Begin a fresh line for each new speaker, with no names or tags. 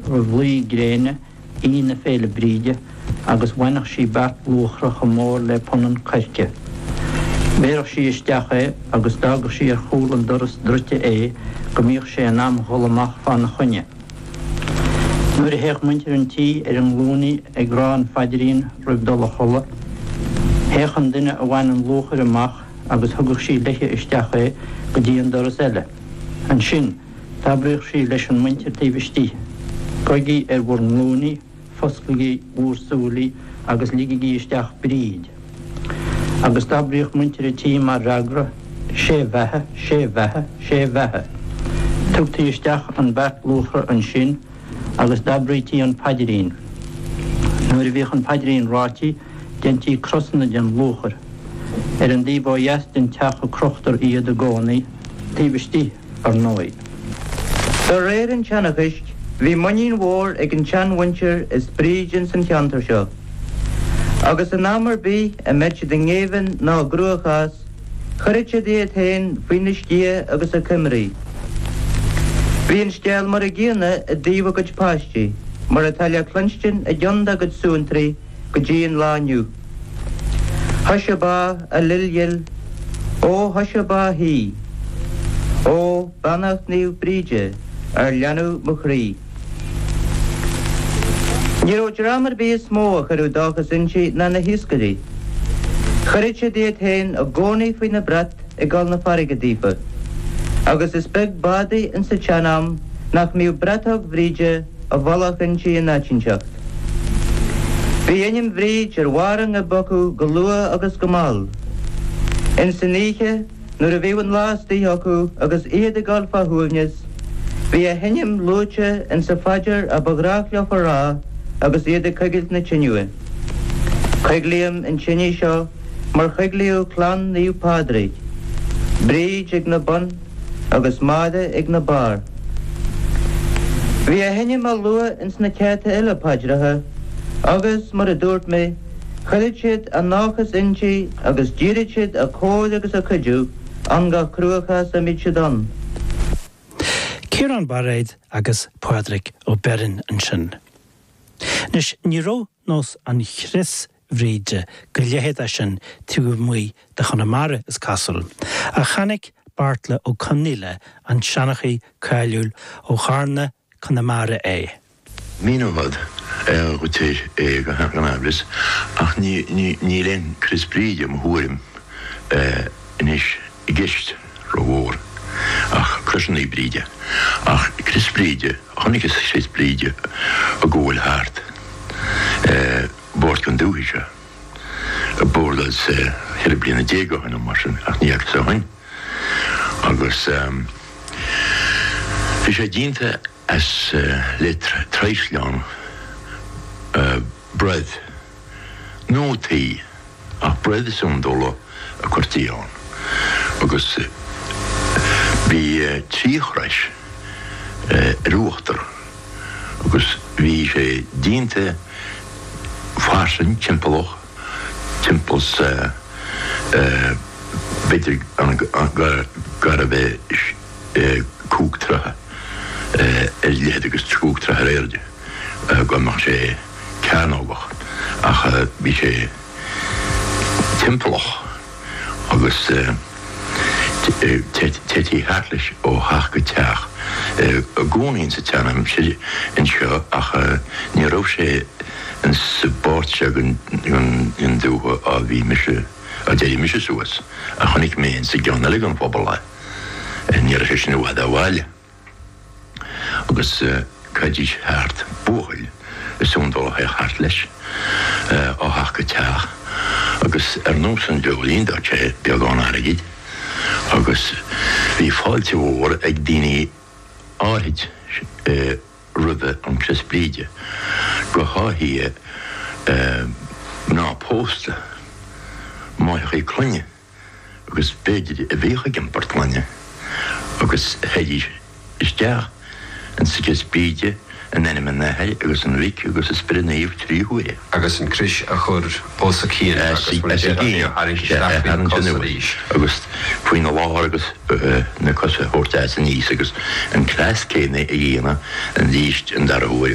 bhlí gréine ína féle bríide agus bhainach sí bart lúchra go mór le ponan cairce. Béach sí isteach é agus dagach sí ar chúl an doras drute é go míoch sé an am cholamach fan na chunne. Nuair a héach muintir an tí ar an lúnaí ag rá an faidirín roimh dul a chola, héach an duine a bhain an lúchar amach agus thugach sí leiche isteach é go dtí an doras eile. An sin, tá buach sí leis an muintir taobhistí. Coigí ar bhór an lúnaí, foscaigí úrsúlaí agus ligaigí isteach bríd. Agus tá buach muintir a tí mar ragra, sé bheithe. Tugtaí isteach an bart lúchar an sin agus dabrítíí an paidirín. Nuair a bhíoch an paidirín rátí, gentí crossanna den lúchar. Ar an díbá dheas den teach a crochtar iad a gcónaí, taobhistí ar nóid.
Tá réir an teannachist, bhí muín mhór ag an teanhaintir is bríd san teantar seo. Agus an námar bí a meid de ngéhann ná grúachas, chuirte dí a tain faoine stia agus a Cymru. Bhí an steal mar a ggéana a díomh go páistí, mar a taile clunstin a dionda go súntraí go dtíon lániu. Hashabá a liljil, ó hashabá hí, ó banach níomh bríide ar leanú mo chrí. Ní ó dramar bí is mó a chuú dáchas intí na na hiiscarí. Chuirte dí a tain a gcónaí faoin na brat i gáil na farigadífa. Agus is beg badaí in sa teanam nach míú bratach bríide a bhalach intí in náitinseacht. Bhí inim bríd ar warang a bocu go lua agus go máil. In sa níche, nuair a bhíh an lástaí acu agus iad a gáil fathúilnes, bhí a hinim lúte in sa faidir a bagrach leoch rá agus iad a chuigilt na tinniue. Chuiglíam in tinní seo mar chuiglíú clan níú pádraig, bríd ag na bun agus máide ag na bar. Bhí a hinim a lua in sna ceata eile páidratha, agus mar a dúirt mé, chuirid siad a náchas intí agus dírid siad a cóid agus a chuidú an ga cruachas a míid siad an.
Ciarán Barréid agus Pádraig ó Berin an sin. Nis ní ró nós an chris bhríde go léhéad a sin tú muoi de Chonamara is Castle. A chanig Bartla ó Conile an seannachaí cáiliúil ó Charna Conamara é.
Mínumad go tíir go hanablis ach ní len Chris bríide mo thuairim inis I gist ro mhór ach crusannaí bríide ach Chris bríide chonig is Chris bríide a ggóil háart bord gan dúhiise a bord as heile bliana dégo an mar sin ach ní ag sahain agus bhí sé dínta as le treisleán bread nó tí ach bread is dóla a cuirtíán agus bhí tríchreis ruachtar agus bhí sé dínta farsin timploch timpels beidir an gar a bheith cúgtrathe léad agus trúgtrathe réirde go mar sé ceanógach ach bhí sé timploch agus tetí háirlis ó haach go teach a gcónaíonn sa teanam in seo ach ní raibh sé an sabáirte gon dútha a bhí mise a déirí mise suas a chonig méon sa gceanna le an pobal le ní a sé sin bhhad a bháile agus caidís háart búchail is súndóla a háart leis á haach go teach agus nó san deolín dá sé beagán airigid agus bhí fáilte mhór ag daoine áid rudde an Chris bríide go háthí ná pósta máich é clunne agus beidir a bhécha gimpart clunne agus heidí isteach an sa Chris bríide an ennim an naheil agus an ric agus is spirinéomh tríhuaí.
Agus an cris a chur pósa cían
agus faoin na lá agus na cosa hórtáis a níos agus an clás céine a dhéana an líist an dar